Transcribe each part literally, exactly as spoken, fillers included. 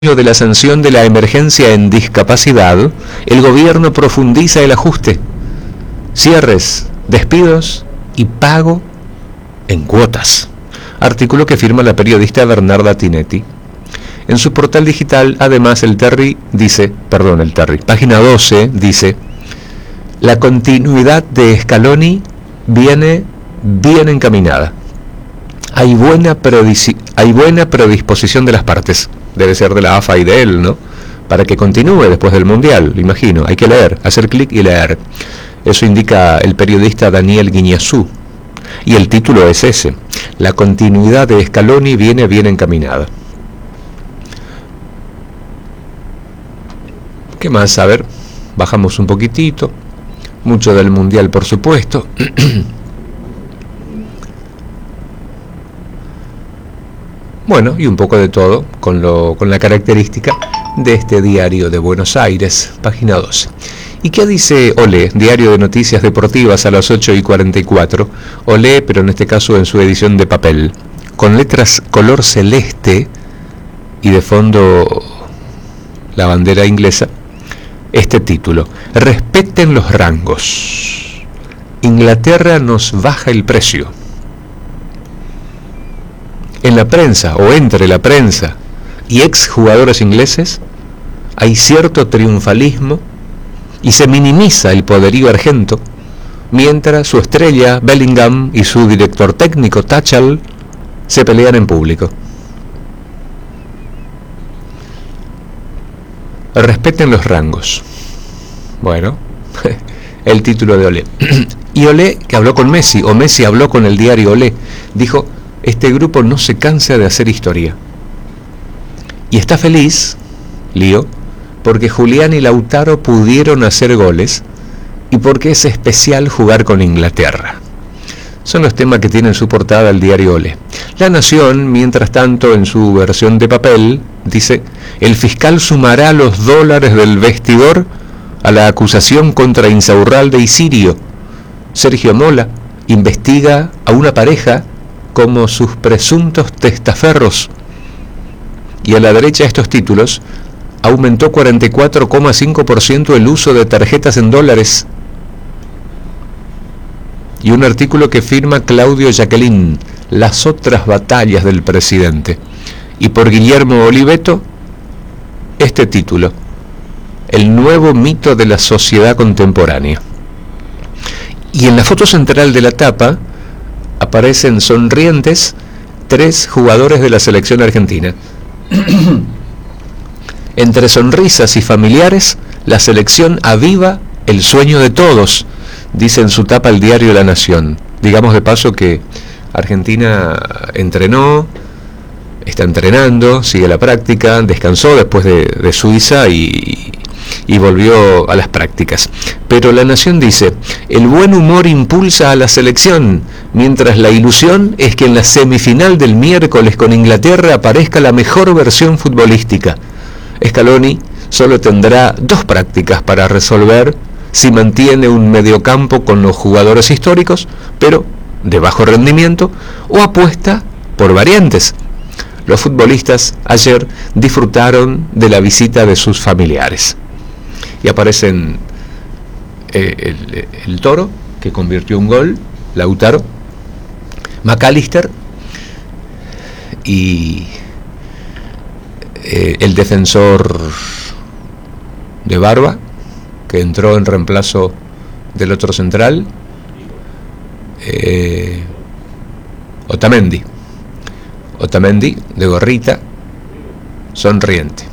de la sanción de la emergencia en discapacidad, el gobierno profundiza el ajuste, cierres, despidos y pago en cuotas. Artículo que firma la periodista Bernarda Tinetti. En su portal digital, además, el Terry dice, perdón, el Terry, página doce dice, la continuidad de Scaloni viene bien encaminada. Hay buena, predisi- hay buena predisposición de las partes. Debe ser de la A F A y de él, ¿no? Para que continúe después del Mundial, imagino. Hay que leer, hacer clic y leer. Eso indica el periodista Daniel Guiñazú. Y el título es ese. La continuidad de Scaloni viene bien encaminada. ¿Qué más? A ver, bajamos un poquitito. Mucho del Mundial, por supuesto. Bueno, y un poco de todo, con, lo, con la característica de este diario de Buenos Aires, página doce. ¿Y qué dice Olé, diario de noticias deportivas a las ocho y cuarenta y cuatro? Olé, pero en este caso en su edición de papel, con letras color celeste y de fondo la bandera inglesa, este título: respeten los rangos. Inglaterra nos baja el precio. En la prensa, o entre la prensa y exjugadores ingleses, hay cierto triunfalismo y se minimiza el poderío argento, mientras su estrella, Bellingham, y su director técnico, Tuchel, se pelean en público. Respeten los rangos. Bueno, el título de Olé. Y Olé, que habló con Messi, o Messi habló con el diario Olé, dijo: este grupo no se cansa de hacer historia. Y está feliz, Lío, porque Julián y Lautaro pudieron hacer goles y porque es especial jugar con Inglaterra. Son los temas que tiene en su portada el diario Olé. La Nación, mientras tanto, en su versión de papel, dice: el fiscal sumará los dólares del vestidor a la acusación contra Insaurralde y Sirio. Sergio Mola investiga a una pareja como sus presuntos testaferros. Y a la derecha estos títulos: aumentó cuarenta y cuatro coma cinco por ciento el uso de tarjetas en dólares. Y un artículo que firma Claudio Jacqueline, las otras batallas del presidente. Y por Guillermo Oliveto, este título: el nuevo mito de la sociedad contemporánea. Y en la foto central de la tapa aparecen sonrientes tres jugadores de la selección argentina. Entre sonrisas y familiares, la selección aviva el sueño de todos, dice en su tapa el diario La Nación. Digamos de paso que Argentina entrenó, está entrenando, sigue la práctica, descansó después de, de Suiza y, y volvió a las prácticas. Pero La Nación dice: el buen humor impulsa a la selección, mientras la ilusión es que en la semifinal del miércoles con Inglaterra aparezca la mejor versión futbolística. Scaloni solo tendrá dos prácticas para resolver si mantiene un mediocampo con los jugadores históricos, pero de bajo rendimiento, o apuesta por variantes. Los futbolistas ayer disfrutaron de la visita de sus familiares. Y aparecen eh, el, el Toro, que convirtió un gol, Lautaro, McAllister y eh, el defensor de Barba, que entró en reemplazo del otro central, eh, Otamendi. Otamendi, de gorrita, sonriente,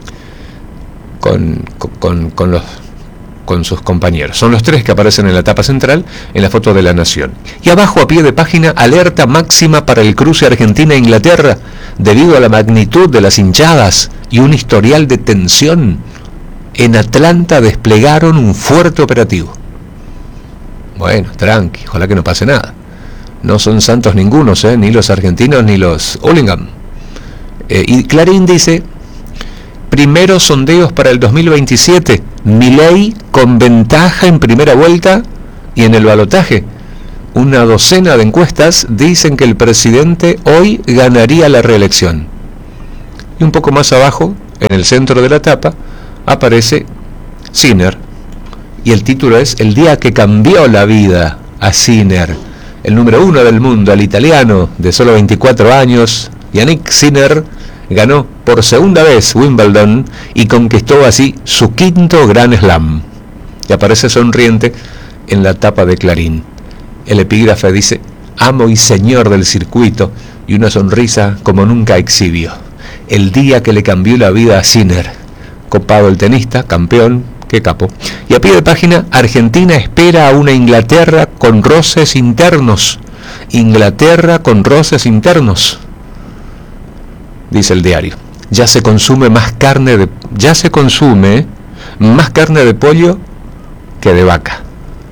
con, con, con, los, con sus compañeros. Son los tres que aparecen en la tapa central, en la foto de La Nación. Y abajo, a pie de página, alerta máxima para el cruce Argentina-Inglaterra, debido a la magnitud de las hinchadas y un historial de tensión. En Atlanta desplegaron un fuerte operativo. Bueno, tranqui, ojalá que no pase nada. No son santos ningunos, ¿eh? Ni los argentinos ni los Hooligans. Eh, y Clarín dice: primeros sondeos para el dos mil veintisiete, Milei con ventaja en primera vuelta y en el balotaje. Una docena de encuestas dicen que el presidente hoy ganaría la reelección. Y un poco más abajo, en el centro de la tapa, aparece Sinner, y el título es El día que cambió la vida a Sinner. El número uno del mundo, el italiano de solo veinticuatro años, Jannik Sinner, ganó por segunda vez Wimbledon y conquistó así su quinto Grand Slam. Y aparece sonriente en la tapa de Clarín. El epígrafe dice: amo y señor del circuito, y una sonrisa como nunca exhibió. El día que le cambió la vida a Sinner. Copado el tenista, campeón, qué capo. Y a pie de página, Argentina espera a una Inglaterra con roces internos. Inglaterra con roces internos, dice el diario. Ya se consume más carne de, ya se consume más carne de pollo que de vaca.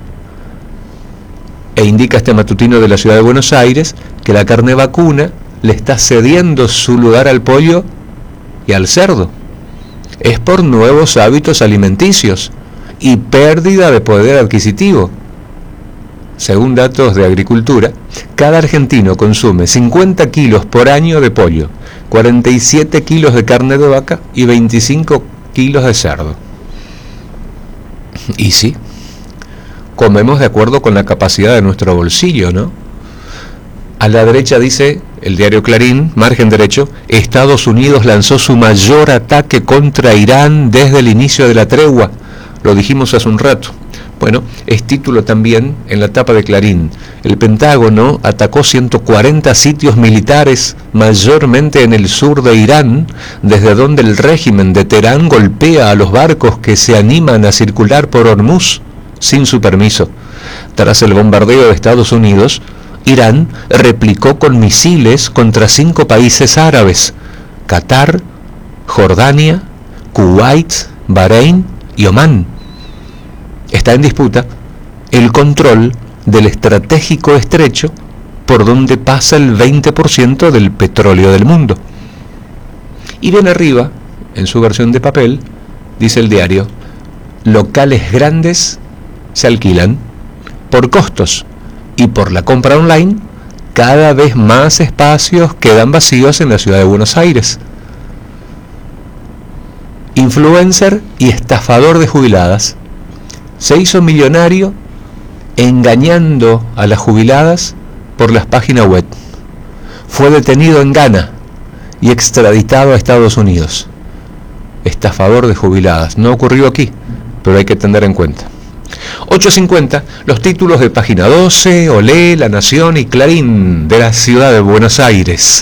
E indica este matutino de la ciudad de Buenos Aires que la carne vacuna le está cediendo su lugar al pollo y al cerdo. Es por nuevos hábitos alimenticios y pérdida de poder adquisitivo. Según datos de Agricultura, cada argentino consume cincuenta kilos por año de pollo, cuarenta y siete kilos de carne de vaca y veinticinco kilos de cerdo. Y sí, comemos de acuerdo con la capacidad de nuestro bolsillo, ¿no? A la derecha dice el diario Clarín, margen derecho: Estados Unidos lanzó su mayor ataque contra Irán desde el inicio de la tregua. Lo dijimos hace un rato. Bueno, es título también en la tapa de Clarín. El Pentágono atacó ciento cuarenta sitios militares, mayormente en el sur de Irán, desde donde el régimen de Teherán golpea a los barcos que se animan a circular por Hormuz sin su permiso. Tras el bombardeo de Estados Unidos, Irán replicó con misiles contra cinco países árabes: Qatar, Jordania, Kuwait, Bahrein y Omán. Está en disputa el control del estratégico estrecho por donde pasa el veinte por ciento del petróleo del mundo. Y bien arriba, en su versión de papel, dice el diario: locales grandes se alquilan por costos, y por la compra online, cada vez más espacios quedan vacíos en la ciudad de Buenos Aires. Influencer y estafador de jubiladas se hizo millonario engañando a las jubiladas por las páginas web. Fue detenido en Ghana y extraditado a Estados Unidos. Estafador de jubiladas. No ocurrió aquí, pero hay que tener en cuenta. ocho cincuenta, los títulos de Página doce, Olé, La Nación y Clarín de la ciudad de Buenos Aires.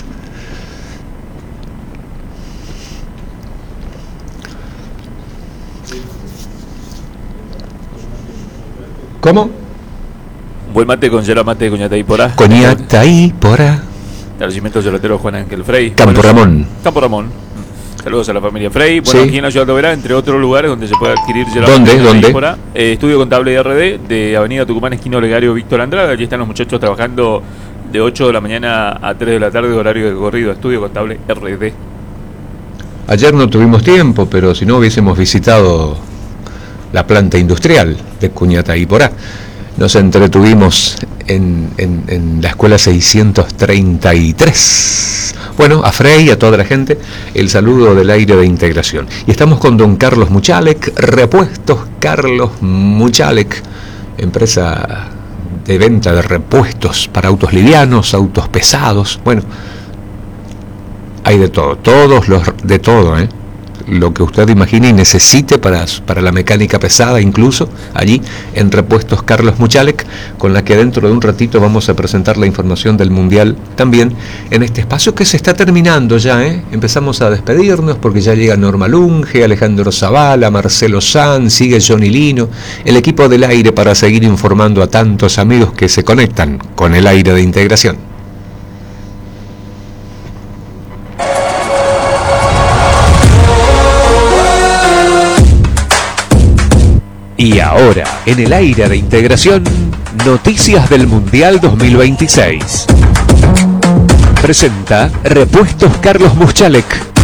¿Cómo? Buen mate con yerba mate, coñata y porá. Coñata y porá. Establecimiento yerbatero Juan Ángel Frey. Campo bueno, Ramón. Campo Ramón. Saludos a la familia Frey. Bueno, Sí. aquí en la ciudad de Oberá, entre otros lugares donde se puede adquirir yerba ¿Dónde? mate. ¿Dónde? Porá. Eh, Estudio Contable de R D de Avenida Tucumán, esquina Olegario Víctor Andrade. Allí están los muchachos trabajando de ocho de la mañana a tres de la tarde, horario de corrido. Estudio Contable R D. Ayer no tuvimos tiempo, pero si no hubiésemos visitado la planta industrial de Cuñata y Porá. Nos entretuvimos en, en, en la escuela seiscientos treinta y tres. Bueno, a Frey y a toda la gente, el saludo del aire de integración. Y estamos con don Carlos Muchalek, Repuestos Carlos Muchalek, empresa de venta de repuestos para autos livianos, autos pesados. Bueno, hay de todo, todos los, de todo, ¿eh? Lo que usted imagine y necesite para, para la mecánica pesada, incluso allí en Repuestos Carlos Muchalek, con la que dentro de un ratito vamos a presentar la información del Mundial también en este espacio que se está terminando ya, ¿eh? Empezamos a despedirnos porque ya llega Norma Lunge, Alejandro Zavala, Marcelo Sanz, sigue Johnny Lino, el equipo del aire para seguir informando a tantos amigos que se conectan con el aire de integración. Y ahora, en el aire de integración, noticias del Mundial dos mil veintiséis. Presenta Repuestos Carlos Muchalek.